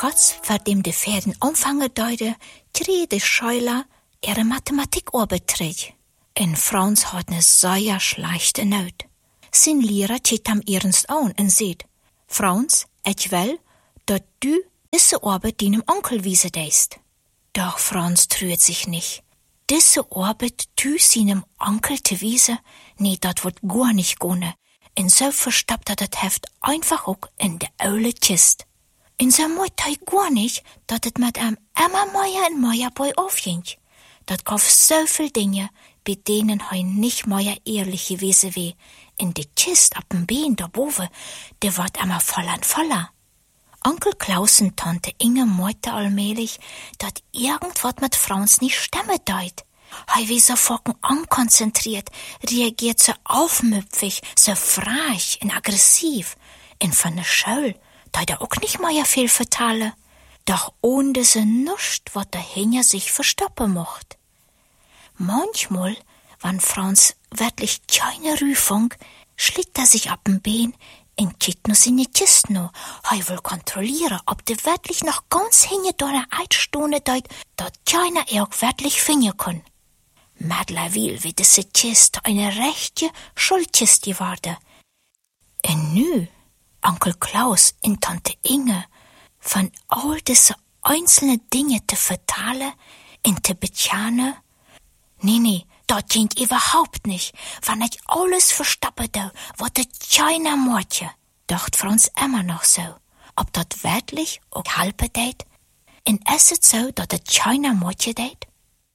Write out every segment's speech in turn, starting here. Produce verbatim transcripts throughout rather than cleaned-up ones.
Katz, vor dem de Pferden umfangen deute, kriege de Scheuler ihre Mathematik-Arbeit trägt. En Frans hat ne sehr schlechte Not. Sein Lehrer tät am ernst an und sagt, Frans, ich will, dat du diese Arbeit deinem Onkel wiese deist. Doch Frans trüht sich nicht. Diese Arbeit tu seinem Onkel te wiese, nee, dat wird gar nicht gone. Und so verstoppt er dat Heft einfach auch in de oule Kist. Und so meut er gar nicht, dat het mit ihm immer mehr und mehr bei aufging. Dat kauf so viel Dinge, bei denen er nicht mehr ehrlich gewesen wär. In de Kist ab dem Bein da boven, de wird immer voller und voller. Onkel Klaus und Tante Inge meinte allmählich, dat irgendwas mit Frans nicht stimmen deut. Hei wie so fucking unkonzentriert, reagiert so aufmüpfig, so frech und aggressiv. Und von der Schule, deut er auch nicht mehr viel vertale. Doch ohne se nuscht, wat dahinter sich verstoppen mocht. Manchmal, wenn Frans wirklich keine Rüfung, schlägt er sich ab dem Bein und kickt nur seine Kiste noch. Hei will kontrollieren, ob de wirklich noch ganz hinge durch eine Eitstunde deut, dat keiner er auch wirklich finden kann. Mittlerweile wird diese Kiste eine rechte Schuldkiste geworden. Und nu, Onkel Klaus und Tante Inge, von all diese einzelnen Dinge zu vertalen und zu betjanen, nee, nee, dat ging überhaupt nicht. Wenn ich alles verstappe, da, wird das keiner Mordje. Dacht Frans immer noch so. Ob dat wirklich auch halbe deit? Und ist es so, dass das keiner Mordje deit?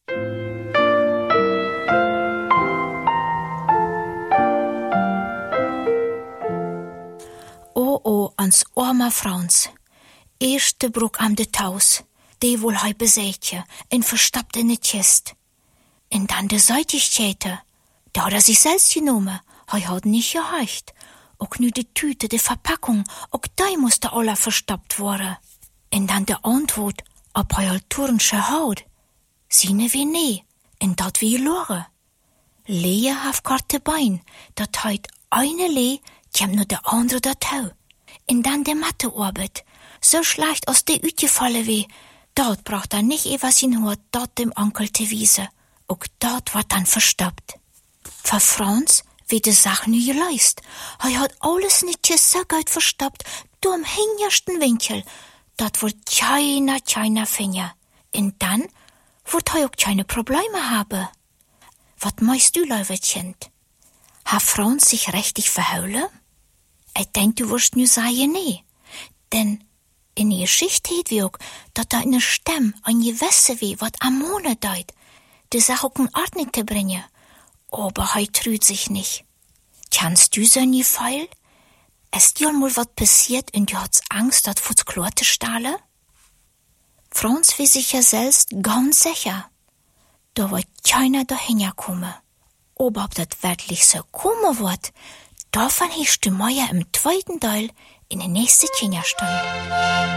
Oh, oh, ans arme Frans. Erste Bruck am de Taus, die wohl hei besätje, en verstappt in de Kist. Und dann de Seitigkeiten, da hat er sich selbst genommen, hei hat nicht geheicht. Auch nu de Tüte, de Verpackung, auch die musste alle verstoppt worden. Und dann de Antwort, ob hei halt turnsche Haut. Sine wie nee, und dat wie lore. Lehe haf karte Bein, dat heit eine Lee, kem nur de andere dat hau. Und dann de Mathearbeit, so schlecht aus de Ütgefallen weh, dort braucht er nicht etwas hinhört, dort dem Onkel te wiese. Auch dort wird dann verstoppt. Für Frans wie de Sache nu geleist. Er hat alles nicht so gut verstoppt, du am hintersten Winkel. Dort wird keiner, keiner finger. Und dann wird er auch keine Probleme haben. Was meinst du, Leuwetchen? Hat Frans sich richtig verheulen? Ich denk, du wirst nu sagen, nee. Denn in der Geschichte heet wie auch, dass da eine Stimme an gewisse wie, wat am Monat deut, die Sache auch in Ordnung zu bringen. Aber hei trüht sich nicht. Kannst du so nie feil? Ist dir mal wat passiert und du hast Angst, dat vor's Klo zu stahlen? Frans wie sich ja selbst ganz sicher. Da wird keiner dahin kommen. Aber ob dat wirklich so kommen wird, davon hast du morgen im zweiten Teil in der nächsten Kinderstunde.